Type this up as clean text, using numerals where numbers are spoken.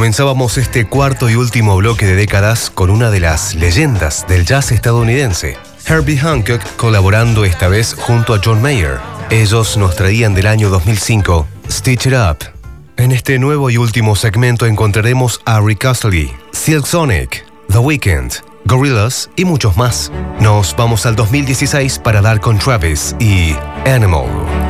Comenzábamos este cuarto y último bloque de décadas con una de las leyendas del jazz estadounidense, Herbie Hancock, colaborando esta vez junto a John Mayer. Ellos nos traían del año 2005 Stitch It Up. En este nuevo y último segmento encontraremos a Rick Astley, Silk Sonic, The Weeknd, Gorillaz y muchos más. Nos vamos al 2016 para dar con Travis y Animal.